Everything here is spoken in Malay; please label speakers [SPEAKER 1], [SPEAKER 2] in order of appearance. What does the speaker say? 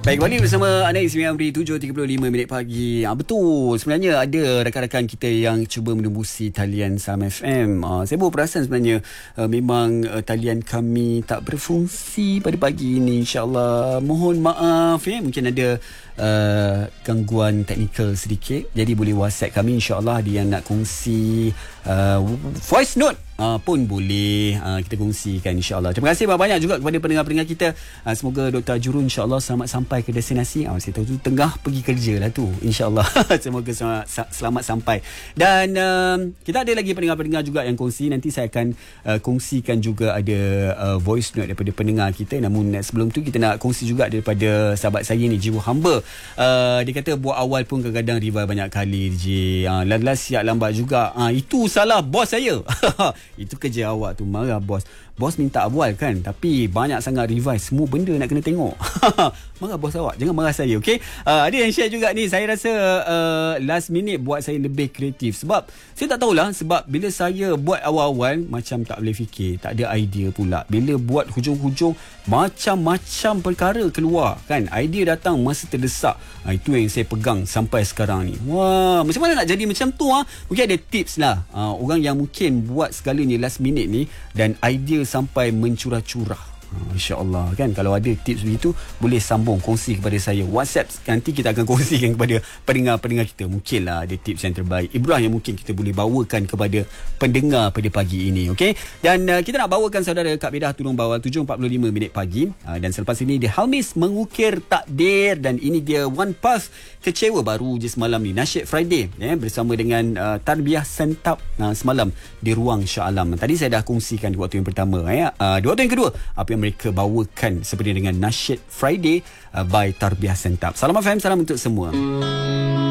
[SPEAKER 1] Baik, kembali bersama Anies Miamri 7.35 minit pagi. Betul, sebenarnya ada rakan-rakan kita yang cuba menembusi talian Salam FM. Saya baru perasan sebenarnya memang talian kami tak berfungsi pada pagi ini. InsyaAllah mohon maaf ya, mungkin ada gangguan teknikal sedikit. Jadi boleh WhatsApp kami, insyaAllah ada yang nak kongsi voice note pun boleh kita kongsikan, insyaAllah. Terima kasih banyak juga kepada pendengar-pendengar kita. Semoga Dr. Jurun insyaAllah selamat sampai ke destinasi. Saya tahu tu tengah pergi kerja lah tu, insyaAllah. Semoga selamat sampai. Dan kita ada lagi pendengar-pendengar juga yang kongsi. Nanti saya akan kongsikan juga ada voice note daripada pendengar kita. Namun sebelum tu kita nak kongsi juga daripada sahabat saya ni, Jiwa Hamba. Dia kata buat awal pun kadang-kadang rival banyak kali je. Last siap lambat juga. Itu salah bos saya. Itu kerja awak tu, marah bos. Bos minta awal kan, tapi banyak sangat revise, semua benda nak kena tengok. Marah bos awak, jangan marah saya, okey? Ada yang share juga ni, saya rasa last minute buat saya lebih kreatif. Sebab saya tak tahulah, sebab bila saya buat awal-awal macam tak boleh fikir, tak ada idea pula. Bila buat hujung-hujung macam-macam perkara keluar kan, idea datang masa terdesak. Itu yang saya pegang sampai sekarang ni. Wah, macam mana nak jadi macam tu? Mungkin ada tips lah, orang yang mungkin buat segalanya last minute ni dan idea sampai mencurah-curah. InsyaAllah kan, kalau ada tips begitu boleh sambung kongsi kepada saya, WhatsApp. Nanti kita akan kongsikan kepada pendengar-pendengar kita. Mungkinlah ada tips yang terbaik, ibrah yang mungkin kita boleh bawakan kepada pendengar pada pagi ini, okey? Dan kita nak bawakan saudara Kak Bedah turun bawah 7.45 minit pagi. Dan selepas ini dia Halmis mengukir takdir. Dan ini dia One Pass kecewa baru je semalam ni, Nasyid Friday bersama dengan Tarbiyah Sentap semalam di Ruang Shah Alam. Tadi saya dah kongsikan di waktu yang pertama. Di waktu yang kedua, apa yang mereka bawakan seperti dengan Nasyid Friday by Tarbiyah Sentap. Salam FM, salam untuk semua.